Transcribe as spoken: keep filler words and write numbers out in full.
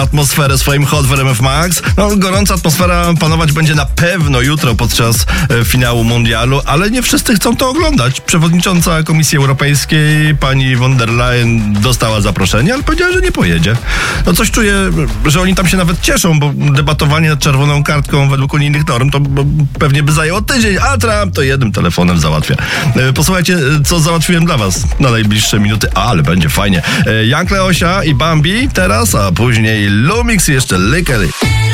atmosferę swoim Hot w R M F Max. No, gorąca atmosfera panować będzie na pewno jutro podczas e, finału mundialu, ale nie wszyscy chcą to oglądać. Przewodnicząca Komisji Europejskiej, pani von der Leyen, dostała zaproszenie, ale powiedziała, że nie pojedzie. No coś czuję, że oni tam się nawet cieszą, bo debatowanie nad czerwoną kartką według unijnych norm to b- pewnie by zajęło tydzień, a Trump to jednym telefonem załatwia. E, posłuchajcie, co załatwiłem dla was na najbliższe minuty, ale będzie fajnie. E, Jank Leosia i Bambi teraz, a później Lumix i jeszcze Lykery.